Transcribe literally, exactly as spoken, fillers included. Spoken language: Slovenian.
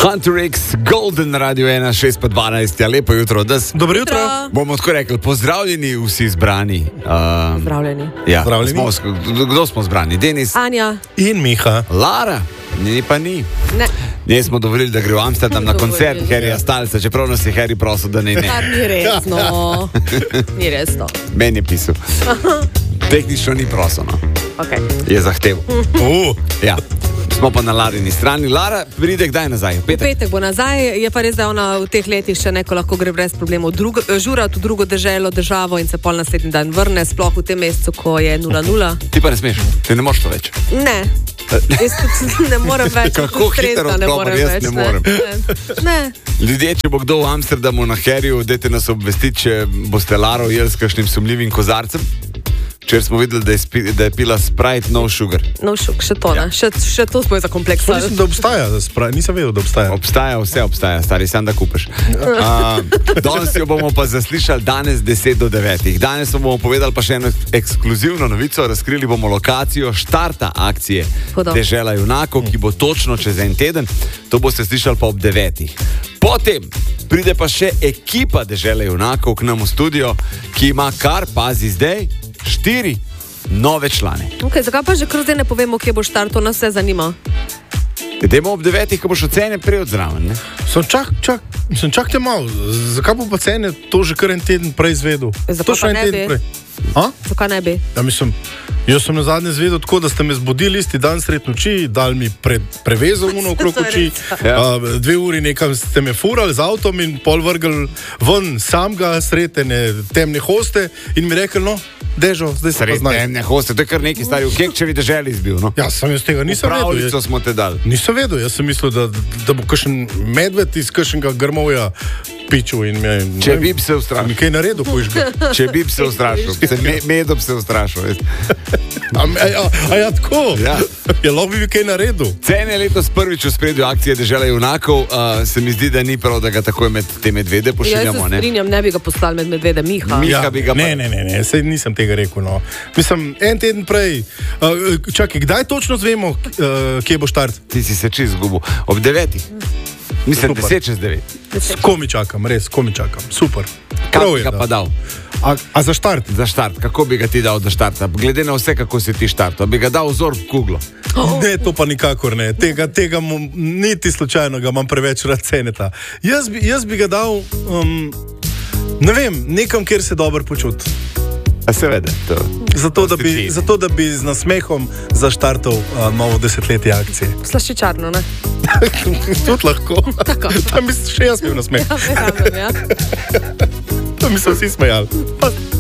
Hunter X, Golden Radio ena, šest pa dvanajst, ja, lepo jutro. Das, Dobro jutro. bomo tako rekli, pozdravljeni vsi zbrani. Uh, Pozdravljeni. Ja, Pozdravljeni. smo, kdo smo zbrani? Denis, Anja. In Miha. Lara, ni pa ni. Ne. Njej smo dovolili, da gre v Amsterdam na Dovolili, koncert ja. Harryja Stylesa, čeprav nas je Harry prosil, da ne ne. Kar ni resno. Ni resno. Meni je pisal. Tehnično ni prosil, no. Okay. Je zahteval. Uh. Ja. Smo pa na Larini strani. Lara pride kdaj nazaj? V petek? Petek bo nazaj, je pa res, da ona v teh letih še neko lahko gre brez problemov drugo, žurati v drugo deželo, državo in se pol naslednji dan vrne, sploh v tem mesecu, ko je nula nula. Ti pa ne smeš, ti ne moreš to več. Ne. Jaz tudi ne morem več. Kako hitro ne odklopim, morem jaz več. ne morem. Ne. ne. Ljudje, če bo kdo v Amsterdamu na Harryju, dajte nas obvestiti, če boste Laro jeli s kakšnim sumljivim kozarcem. Včeraj smo videli, da je, spi, da je pila Sprite no sugar. No, šuk, še to, ne. Še, še to smo je za kompleks. Mislim, da obstaja, spra... nisem vedel, da obstaja. Obstaja, vse obstaja, stari, sam da kupiš. Uh, danes jo bomo pa zaslišali danes deset do devetih. Danes bomo povedali pa še eno ekskluzivno novico, razkrili bomo lokacijo štarta akcije Hudo. Dežela junakov, ki bo točno čez en teden. To boste slišali pa ob devetih. Potem pride pa še ekipa Dežele junakov k nam v studio, ki ima kar, pazi zdaj, štiri nove člane. Okay, zakaj pa že kar zdaj ne povemo, kje bo štart, to nas vse zanima. Idemo ob devetih, ko boš ocene prej od zraven, ne? Sem čak, čak, sem čak te malo. Zakaj bo pa cene to že kar en teden prej izvedel? Zakaj Točno pa en ne teden bi? prej. A? Zakaj ne bi? Ja, mislim, jaz sem na zadnje zvedel tako, da ste me zbudili isti dan sred noči, dali mi pre, prevezo uno okrog To je oči, res. Ja. a, dve uri nekam ste me furali z avtom in pol vrgli ven samega sred ene temne hoste in mi rekli, no, Dežo, zdaj se pa Sred znaj. temne hoste, to je kar neki stari v Kekčevi deželi izbil, no? Ja, sem jaz tega nisem vedel. Pravljico Jaz, smo te dali. nisem vedel, jaz sem mislil, da, da bo kakšen medved iz kakšnega grmovja pičil in me... Če bi se ustrašil. Mi kaj naredil, pojiš ga. Če bi se ustrašil, se me, medom se ustrašil. veš. A, a, a, a ja, tako? Ja. Ja, lahko bi mi kaj naredil. Cene je letos prvič v spredju akcije Dežela junakov. Uh, se mi zdi, da ni prav, da ga takoj med te medvede Ja, jaz pošiljamo. se Ne? strinjam, ne bi ga poslali med medvede, Miha. Mi- Miha bi ga pa- Ne, ne, ne, ne, sej nisem tega rekel. No. Mislim, en teden prej. Uh, čakaj, kdaj točno zvemo, uh, kje bo štart? Ti si se čist zgubil. Ob devetih. Mislim, Super. deset čez devet. Komi čakam, res, komi čakam. Super. Kaj Prav bi je, ga da. pa dal? A, a za štart? Za štart. Kako bi ga ti dal za štarta? Glede na vse, kako si ti štartal. Bi ga dal vzor v kuglo. Ne, to pa nikakor ne. Tega, tega mu, niti slučajno ga imam preveč rad ceneta. Jaz bi, jaz bi ga dal, um, ne vem, nekam, kjer se dobro počuti. A seveda. To. Zato da, bi, Prosti zato, da bi z nasmehom zaštartal uh, novo desetletje akcije. Slaščičarno, ne? Tudi lahko. Tako. Tam bi se še jaz bil nasmeh. Ja, verjamem, ja. Tam bi se vsi smejali.